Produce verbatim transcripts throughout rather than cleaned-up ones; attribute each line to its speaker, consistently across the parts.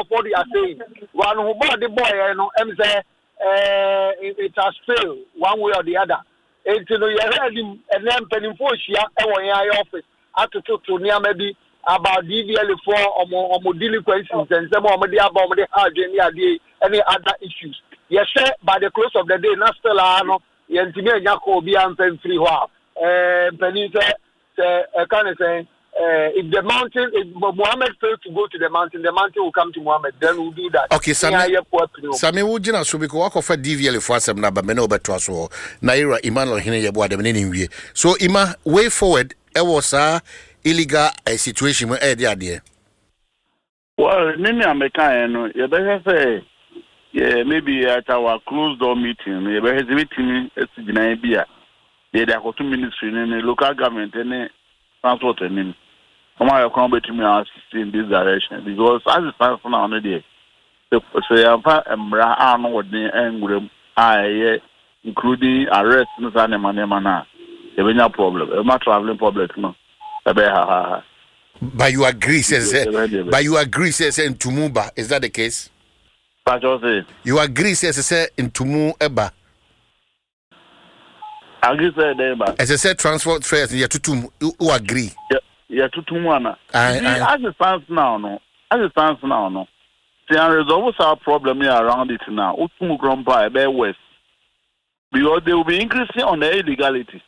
Speaker 1: what you are saying. One who bought the boy, you know, M say, uh, it, it has failed one way or the other. And you know, you heard him and then penning for Shia, and office, after to near maybe about D V L four or more, or more delinquencies and some more media about the any other issues. Yes, sir, by the close of the day, Nastelano, Yantimia Jacobi and Pen Free Hoa, Penny, I can't say. Uh, if the mountain, if Muhammad fails to go to the mountain, the mountain will come to Muhammad. Then we'll do that.
Speaker 2: Okay, Sami. Sami, would you know? So we go walk off a D V L for some number, Meno Betraso, Naira, Iman, or Hine, what the meaning. So, Ima, way forward, it was a illegal a situation where the idea.
Speaker 3: Well, Nini American, you better say, yeah, maybe at our closed door meeting, you better meeting, it's the Nibia. They are two ministry in the local government and transport and come on, come back to me in this direction because as it stands now, the say I'm I know what the end I including arrest and manana. There is no problem. I'm not traveling public no.
Speaker 2: But you agree, says but you agree, says in Tumuba. Is that the case? You agree, says in Tumu Eba.
Speaker 3: I agree, say
Speaker 2: as I said, transport fares. You to who agree?
Speaker 3: Yeah, yeah, to Tumana. As it stands now, no. As it stands now, no. There is always a problem here around it now. Utumu Grandpa, Bear West, because they will be increasing on the illegality.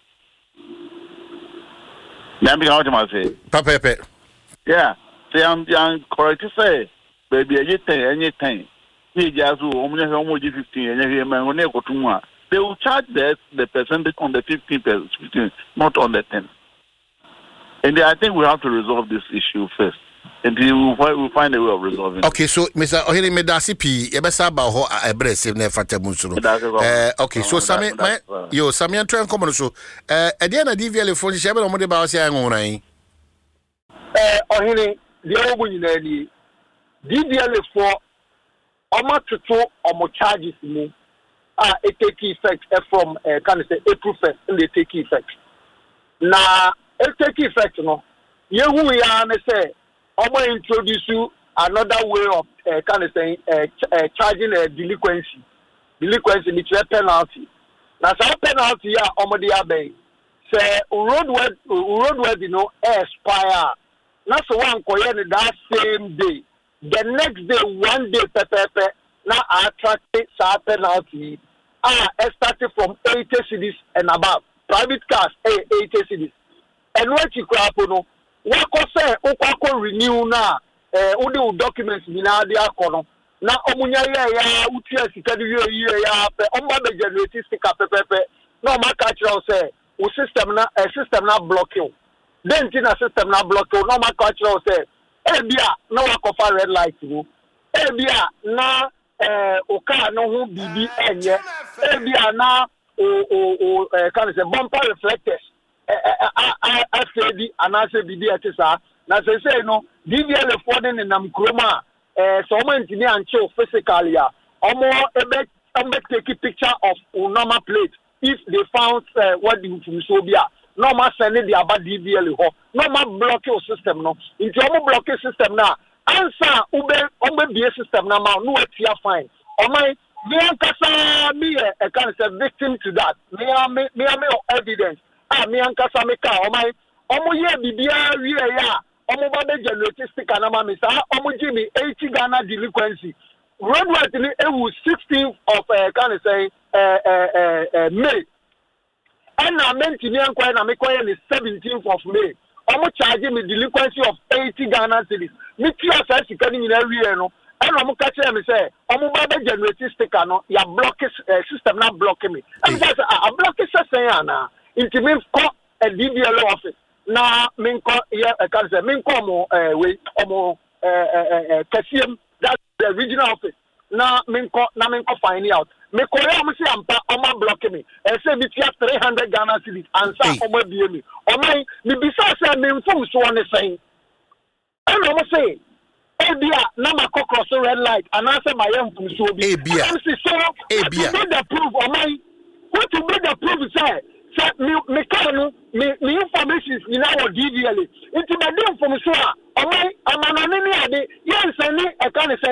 Speaker 3: Let me out my say.
Speaker 2: Papa,
Speaker 3: yeah. Say I'm correct to say, baby, anything, anything. He just almost fifteen, and every man will never go to one. They will charge the, the percentage on the fifteen percent, not on the ten. And I think we have to resolve this issue first. Until we we'll find a way of resolving it.
Speaker 2: Okay, so Mister Ohiri Medasi P, Ebesa ba ho abrese na fata munsuro. Eh, okay, so Sami, yo Sami antwen komo so. Eh, e dey na D V L phone shebe no mo de ba wase an won
Speaker 1: Eh, Ohiri, the obu nyina ni D V L four omo toto omo charges mu. Ah, it take effect from uh, can I say April first, and they take effect. Now, it take effect, no. You who we are, say, I'm going to introduce you another way of uh, can I say uh, ch uh, charging a delinquency, delinquency, which is a penalty. Now, some penalty, yeah, I'm going to be say roadway, roadway, you know, expire. That's the one going that same day. The next day, one day, pepe. Now I attracted some penalty. Ah, started from eighty cities and above. Private cars, eighty cities. And what you crap no? What can say? What renew now? Eh, all the documents in the corner. Now, omunya ya ya utia sikadi yo yo ya pe. Omba be generate sticker pepe. No, my culture say, o system na a system na block you. Then tina system na block you. No, my culture say, eh bia, no wa kofa red light you. Eh bia na eh oka no hu bibi enye ebia na o o o can say bumper reflectors eh eh I say di anase bibi atisa na say say no D V L four den nam kroma eh so mo ntini anche physically ya omo ebe ebe take picture of normal plate if they found uh, what the from so bia normal send the about D V L ho normal block your system no into omo block system na answer ube ube B S system na ma no atia fine o my me ankasa me e can say victim to that me me me me evidence ah me ankasa me ka o my omo ye bibia wie ya omo ba be generate sticker na ma me sa omo give me eighty Ghana delinquency roadway ni e wu sixteenth of uh, can say uh, uh, uh, uh, May and na mentini anko na me koye ni seventeenth of May omo charge me delinquency of eighty Ghana cedis. Me tia say sika ni nyina wie no. E no mo ka kire me say omo ba be generate sticker no ya block uh, system na block me. I say a block system ya na. It means call a D V L office. Na me ko ya can say me ko mo eh we omo eh eh kasiem that's the regional office. Na me ko na me ko find out. Me ko ya mo say ampa omo block me. E say me tia three hundred Ghana cedis answer omo bie me. Omo me bisa say me mfum so on say. I no mo say ebia na ma cross red light and answer my mfum so bi.
Speaker 2: Ebia.
Speaker 1: So ebia. The proof omo what to be the proof say say me me can me me information is in our D V L. It's my information. Omo amana ni ade yes ani e can say